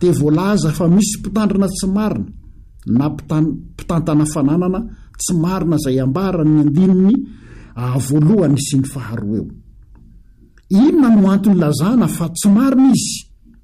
dia voalaza fa misy mpitandrina tsy marina na mpitantana fananana tsy marina izay ambarany andininy voalohany sy ny faharoa eo. Inona no antony lazana fa tsy marina izy?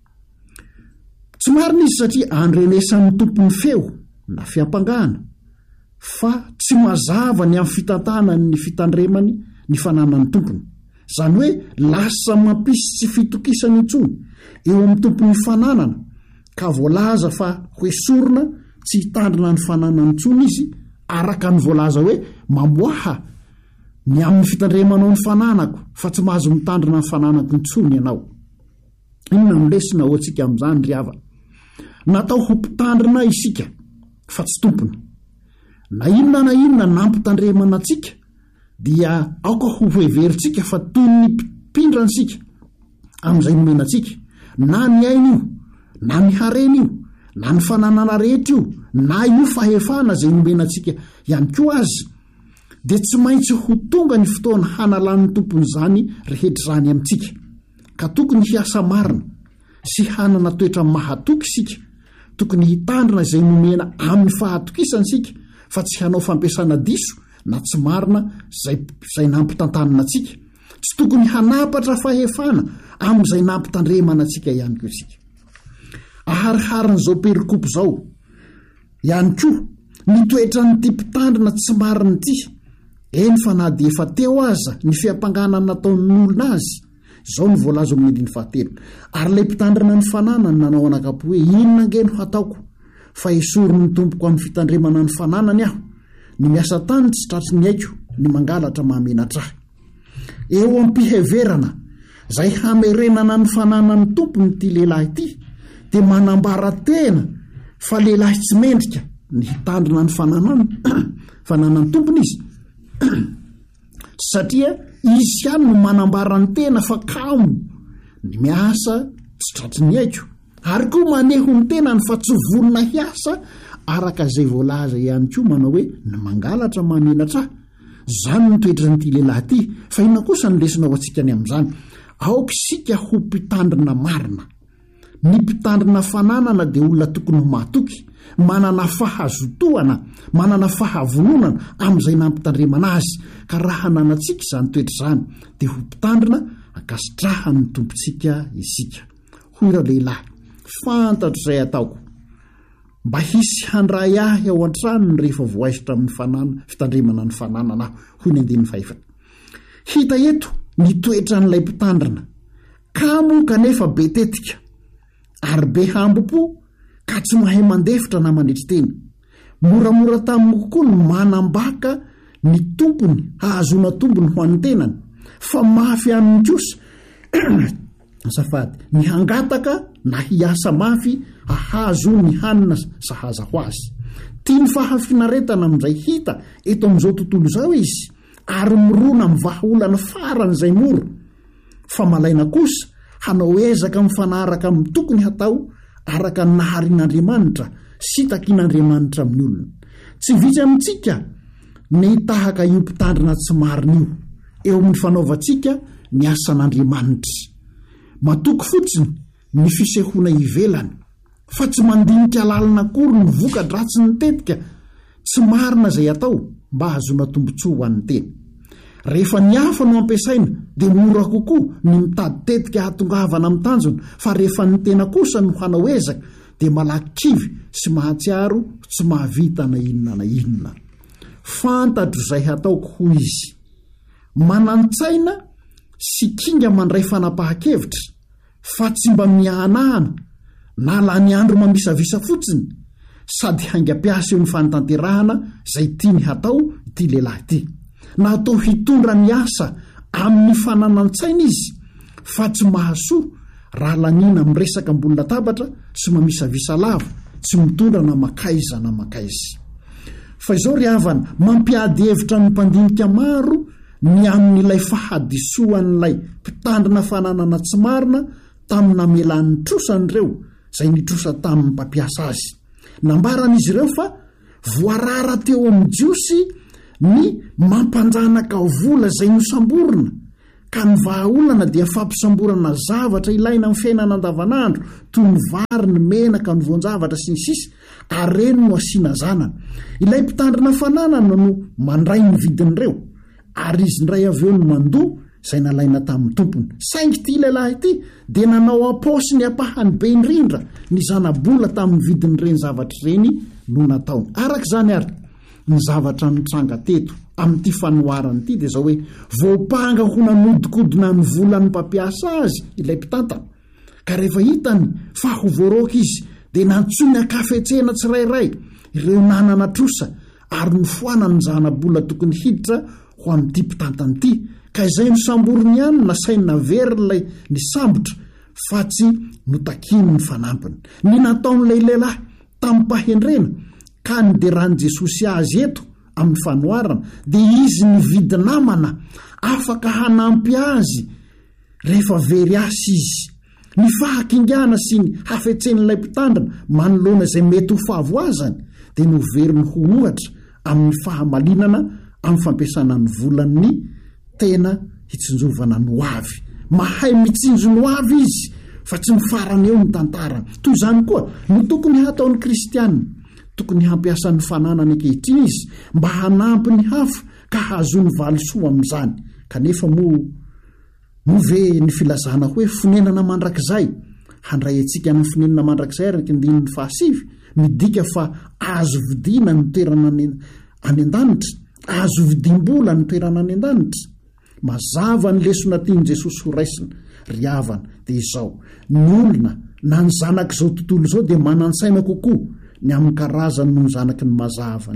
Tsy marina izy satria andrenesan'ny tompony feo na fiampangahana, fa tsy mazava ny amin'ny fitantanany ny fitandremany ny fananany tompony. Izany hoe lasa mampisy tsy fitokisany intsony eo amin'ny tompony fananana, ka voalaza fa hoesorina tsy hitandrina ny fananany intsony izy, araka ny voalaza hoe mamoaha ny amin'ny fitandremanao ny fananako fa tsy mahazo mitandrina ny fananako intsony ianao. Inona no lesona ho antsika amin'izany ry havana? Natao ho mpitandrina isika fa tsy tompony. Na inona nampitandremana antsika dia aoka ho hoeverintsika fa toy ny mpindransika amin'izay nomena antsika, na ny aina io, na ny harena io, na ny fananana rehetra io, na io fahefana izay nomena antsika ihany koa azy, dia tsy maintsy ho tonga ny fotoana hanalan'ny tompony izany rehetra izany amintsika. Ka tokony hiasa marina sy hanana toetra mahatoky isika, tokony hitandrina izay nomena amin'ny fahatokisany fa tsy hanao fampiasana diso na tsy marina izay nampitantanana antsika. Tsy tokony hanapatra fahefana amin'izay nampitandremana antsika ihany koa isika. Ahariharin'izao perikopy izao ihany koa ny toetra nyty mpitandrina tsy marina ity. Eny fa na dia efa teo aza ny fiampanganana nataon'olona azy, izao ny voalaza amin'ny 7. Ary ilay mpitandrina ny fananany nanao anakapo hoe inona ange no hataoko fa esoriny ny tompoko amin'ny fitandremana ny fananany aho, ny miasa tany tsy tratry ny aiko, ny mangalatra mahamenatra ahy. Eo am-piheverana izay hamerenana ny fananany tompony ity lehilahy ity, dia manambara tena fa lehilahy tsy mendrika ny hitandrina ny fananany tompony izy. Satria izy ihany no manambara ny tena fa kamo ny miasa tsy tratry ny aiko, ary koa maneho ny tenany fa tsy volona hiasa araka izay voalaza ihany koa manao hoe ny mangalatra mahamenatra ahy. Izany no toetra nyity lehilahy ity. Fa inona kosa ny lesona ho antsika ny amin'izany? Aoka isika ho mpitandrina marina. Ny mpitandrina fananana dia olona tokony ho mahatoky, manana fahazotoana, manana fahavononana amin'izay nampitandremana azy. Ka raha nanantsika izany toetra izany dia ho mpitandrina ankasitrahan'ny tompontsika isika. Hoy ireo lehilahy, fantatro izay ataoko mba hisy handray ahy ao an-tranony rehefa voaisitra amin'ny fitandremana ny fananana aho. Hoy ny 5. Hita eto ny toetra n'ilay mpitandrina, kamo kanefa be tetika ary be hambo-po ka tsy mahay mandefitra na mandritry teny. Moramora taminy kokoa ny manambaka ny tompony hahazona tombony ho an'ny tenany, fa mafy aminy kosa safady ny hangataka na hiasa mafy hahazo ny hanina sahaza ho azy. Tia ny fahafinaretana amin'izay hita eto amin'izao tontolo izao izy, ary mirona mivaha olana farany izay moro. Fa malaina kosa hanao ezaka mifanaraka amin'ny tokony hatao araka ny naharin'Andriamanitra sy takian'Andriamanitra amin'ny olona. Tsy vitsy amintsika ny tahaka io mpitandrina tsy marina io eo amin'ny fanaovantsika ny asan'Andriamanitra. Matoky fotsiny ny fisehoana ivelany, fa tsy mandinika lalina akory ny voka-dratsy ny tetika tsy marina izay atao mba hazona tombontsoa ho an'ny teny. Rehefa ny hafa no ampiasaina dia mora kokoa ny mitady tetika hatongavana amin'ny tanjona, fa rehefa ny tena kosa no hanao ezaka dia malaky kivy sy mahatsiaro tsy mahavita na inona na inona. Fantatro izay hataoko ho izy, manantsaina sy kinga mandray fanapahan-kevitra, fa tsy mba mihanahana na la ny andro mamisavisa fotsiny, sady haingam-piasa eo ny fanatanterahana izay tiany hatao ity lehilahy ity. Na atao hitondra ny asa amin'ny fananantsaina izy, fa tsy mahasoa raha lanina miresaka ambony latabatra sy mamisavisa lava, tsy mitondra na makaiza na makaizy. Fa izao ry havana, mampiady hevitra ny mpandinika maro ny amin'ilay fahadisoan'ilay mpitandrina fananana tsy marina tamin'ny namelan'ny trosan'ireo izay nitrosa tamin'ny mpampiasa azy. Nambaran'izy ireo fa voarara teo amin'ny jiosy ny mampanjanaka vola izay nosamborina ka ny vahaolana dia fampisamborana zavatra ilaina amin'ny fiainana andavanandro toy ny vary, ny menaka, ny voan-javatra sy ny sisa, ary reny no asiana zanana. Ilay mpitandrina fananana no mandray ny vidin'ireo, ary izy ndray avy eo no mandoa izay nalaina tamin'ny tompony. Saingy ity lehilahy ity dia nanao apaosy ny apahany be indrindra ny zana-bola tamin'ny vidin'ireny zavatra ireny no nataony. Araka izany ary ny zavatra nitranga teto amin'ity fanoharana ity dia izao hoe voapanga ho nanodikodina ny volan'ny mpampiasa azy ilay mpitantana, ka rehefa hitany fa ho voaroaka izy dia nantsony akafetsena tsirairay ireo nanana trosa ary nifoana ny zana-bola tokony hiditra ho amin'ity mpitantana ity. Ka izay no samborony ihany na saina verilay ny sambotra fa tsy notakiny ny fanampiny. Ny nataon'ilay lehilahy tamin'ny mpahendrena ka ny deran'i Jesosy azy eto amin'ny fanoharana dia izy ny vidy namana afaka hanampy azy rehefa very asy izy. Ny fahakingana sy ny hafetsen'ilay mpitandrina manoloana izay mety ho fahavoazany dia no veriny ho ohatra amin'ny fahamalinana amin'ny fampiasana ny volan'ny tena hitsinjovana ny hoavy. Mahay mitsinjo ny hoavy izy fa tsy mifarana eo ny tantara. Toy izany koa no tokony hataon'ny kristianina, tokony hampiasa ny fananany ankehitriny izy mba hanampy ny hafa ka hahazo ny valisoa amin'izany. Kanefa mo ve ny filazana hoe fonenana mandrakizay, handray antsika ny fonenana mandrakizay araka ny 7 midika fa azo vidiana ny toerana any an-danitra, azo vidim-bola ny toerana any an-danitra. Mazava ny lesona tiany Jesosy ho raisina ry havana dia izao: ny olona na ny zanak'izao tontolo izao dia manan-tsaina kokoa ny amin'ny karazany no ny zanaky ny mazava.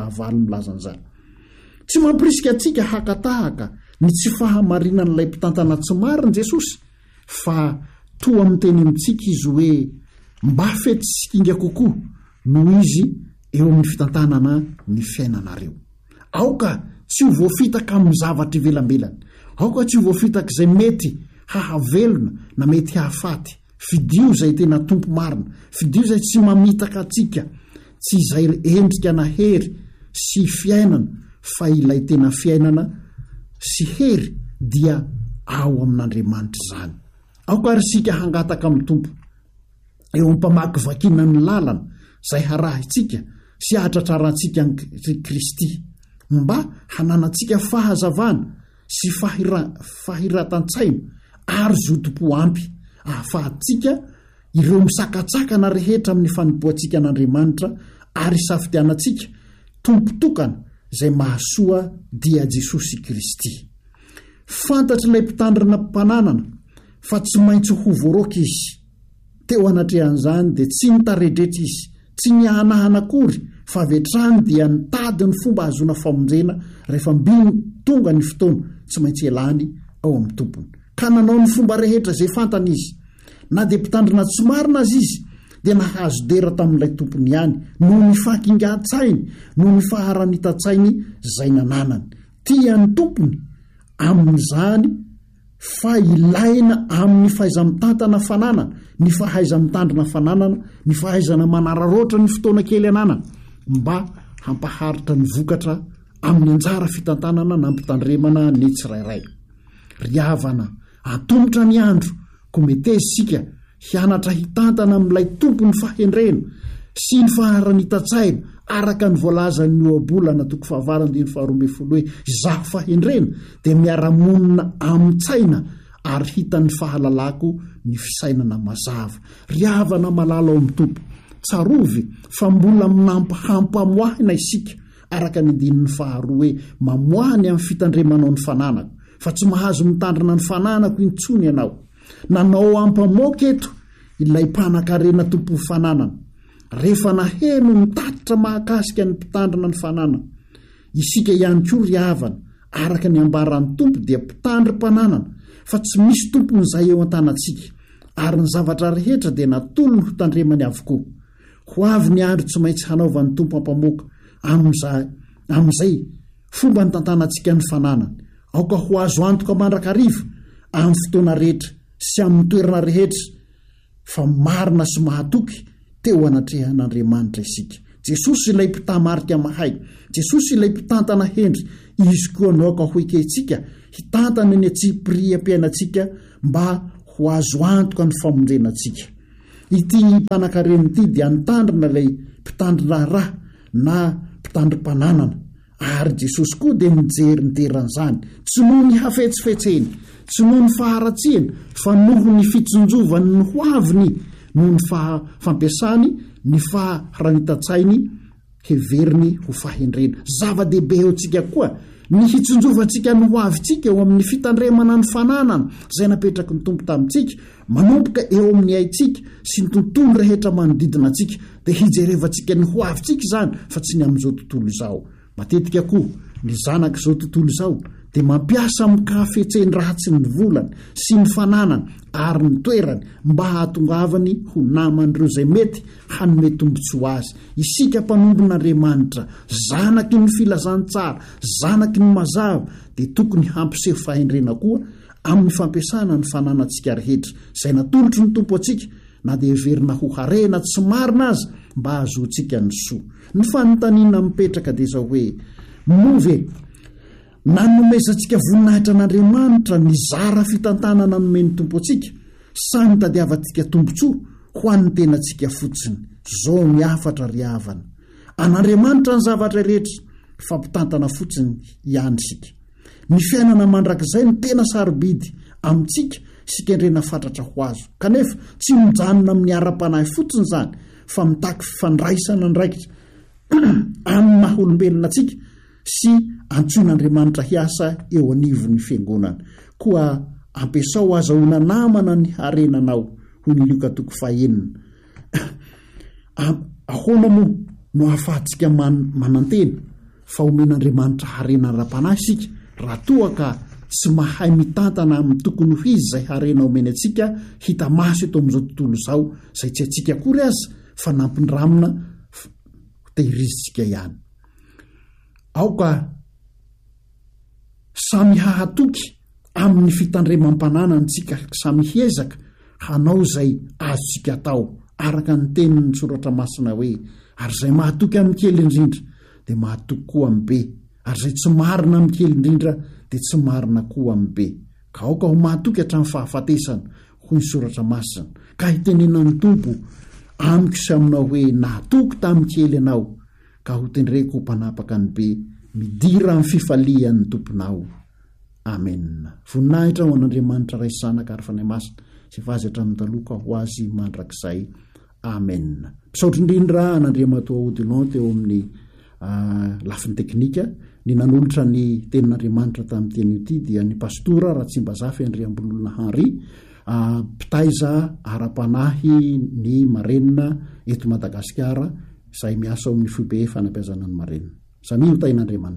5 milaza an'izany. Tsy mampirisika antsika hakatahaka ny tsy fahamarinan'ilay mpitantana tsy mariny Jesosy, fa toa miteny amintsika izy hoe mba fetisikinga kokoa noho izy eo amin'ny fitantanana ny fiainanareo. Aoka tsy ho voafitaka amin'ny zavatra ivelambelany, aoka tsy ho voafitaka izay mety hahavelona na mety hahafaty. Fidio izay tena tompo marina, fidio izay tsy mamitaka atsika, tsy izay endrika na hery sy fiainana, fa ilay tena fiainana sy hery dia ao amin'Andriamanitra izany. Aoka ary sika hangataka amin'ny tompo eo amin'ny vakiana ny lalana izay harahintsika sy hahatratrarantsika ny Kristy, mba hananantsika fahazavana sy fahiratan-tsaina ary zotom-po ampy ahafahantsika ireo misakatsakana rehetra amin'ny fanompoantsika an'Andriamanitra ary safidianantsika tompotokana izay mahasoa dia Jesosy Kristy. Fantatry ilay mpitandrina mpananana fa tsy maintsy ho voaroaka izy. Teo anatrehan'izany dia tsy nitaredretra izy, tsy nihanahana akory, fa vetrany dia nitady ny fomba hahazoana famonjena rehefa mbiny tonga ny fotoana tsy maintsy elany ao amin'ny tompony. Ka nanao ny fomba rehetra izay fantany izy. Na dia mpitandrina tsy marina azy izy dia nahazo dera tamin'ilay tompony ihany noho ny fahakingan-tsainy, noho ny faharanita-tsainy izay nananany. Tian'ny tompony amin'izany fa ilaina amin'ny fahaiza-mitantana fananana, ny fahaiza-mitandrina fananana, ny fahaizana manararoatra ny fotoana kely ananana mba hampaharitra ny vokatra amin'ny anjara fitantanana na mpitandremana ny tsirairay. Ry havana, atomotra ny andro ko mety isika hianatra hitantana amin'ilay tompony fahendrena sy ny faharanita-tsaina araka ny voalazan'ny oabolana 12 hoe izaho fahendrena dia miara-monina amin'ny tsaina ary hitan'ny fahalalako ny fisainana mazava. Ry havana malala ao amin'ny tompo, tsarovy fa mbola hampamoahina isika araka ny 2 hoe mamoahany amin'ny fitandremanao ny fananako, fa tsy mahazo mitandrina ny fananako intsony ianao. Nanao ampamoaka eto ilay mpanan-karena tompo fananana rehefa naheno mitatitra mahakasika ny mpitandrina ny fananana. Isika ihany koa ry havana, araka ny ambaran'ny tompo dia mpitandry mpananana, fa tsy misy tompon'izay eo an-tanantsika, ary ny zavatra rehetra dia natolony ho tandremany avokoa. Ho avy ny andro tsy maintsy hanaovan'ny tompo ampamoaka amin'izay fomba ny tantanantsika ny fananana. Aoka ho azo antoka mandrakariva amin'ny fotoana rehetra sy amin'ny toerana rehetra, fa marina sy mahatoky teo anatrehan'Andriamanitra isika. Jesosy ilay mpitamarika mahay, Jesosy ilay mpitantana hendry, izy koa no aoka ho eketsika hitantana ny atsipiriam-piainantsika mba ho azo antoka ny famonjenantsika. Ity mpanan-karena ity dia nitandrina ilay mpitandrina raha na mpitandrim-pananana, ary Jesosy koa dia mijery nideran'izany, tsy noho ny hafetsifetseny, tsy noho ny faharatsiana, fa noho ny fitsonjovany ny hoaviny, noho ny fampiasany ny faharanitan-tsainy heveriny ho fahendrena. Zava-dehibe eo antsika koa ny hitsonjovantsika ny hoavintsika eo amin'ny fitandremana ny fananana izay napetraky ny tompo tamintsika, manomboka eo amin'ny aintsika sy ny tontolo rehetra manodidina antsika, dia hijerevantsika ny hoavintsika izany, fa tsy ny amin'izao tontolo izao. Matetika koa ny zanak'izao tontolo izao dia mampiasa mikafetseny ratsy ny volany sy ny fananana ary ny toerany mba hahatongavany ho naman'ireo izay mety hanome tombontsoa azy. Isika mpanombon'Andriamanitra, zanaky ny filazantsara, zanaky ny mazava, dia tokony hampiseho fahendrena koa amin'ny fampiasana ny fananantsika rehetra izay natolotry ny tompo antsika, na dia heverina ho harena tsy marina azy mba ahazoantsika ny soa. Ny fanontaniana mipetraka dia izao hoe, move nanomezantsika voninahitra an'Andriamanitra ny zara fitantanana nomeny tompo antsika, sa nitadiavantsika tombontsoa ho an'ny tenantsika fotsiny? Zao ny afatra ry havana. An'Andriamanitra ny zavatra rehetra, fampitantana fotsiny ihany isika. Ny fiainana mandrakizay ny tena sarobidy amintsika sikendrena fatratra ho azo, kanefa tsy mijanona amin'ny ara-panahy fotsiny izany, fa mitaky fifandraisana ndraikitra amin'ny maha-olombelona antsika sy antsoin'Andriamanitra hiasa eo anivon'ny fiangonana. Koa ampiasao azahoana namana ny harenanao, ho ny Luka 5:9. Ahoana moa no ahafahantsika manantena fa omen'Andriamanitra harena ara-panahy isika raha toa ka tsy mahay mitantana amin'ny tokony ho izy izay harena omeny antsika hita maso eto amin'izao tontolo izao, izay tsy antsika akory aza fa nampindramina tehirizitsika ihany. Aoka samy hahatoky amin'ny fitandremam-pananantsika samy hiezaka hanao izay azontsika atao araka ny tenin'ny soratra masina hoe, ary izay mahatoky amin'ny kely indrindra dia mahatoky koa amin'ny be, ary izay tsy marina amin'ny kely indrindra dia tsy marina koa amin'ny be. Ka aoka ho mahatoky hatramin'ny fahafatesana, hoy ny soratra masina. Ka hitenenan'ny tompo amiko sy aminao hoe, nahatoky tamin'ny kely ianao, ka ho tendreko ho mpanapaka ny be, midira amin'ny fifalian'ny tomponao. Amen. Voninahitra ho an'Andriamanitra ray zanaka ary fanahy masina sy vazy hatramin'ny taloka ho azy mandrakizay. Amen. Misaotry indrindra an'Andriamatoa Odilon teo amin'ny lafiny teknika. Ny nanolotra ny tenin'Andriamanitra tamin'ny teny ity dia ny pastora Ratsimbazafy Andriambolona Henry, mpitaiza ara-panahy ny marenina eto Madagasikara, izay miasa ao amin'ny FIB fanabeazana ny marenina. Samy ho tain'Andriamanitra.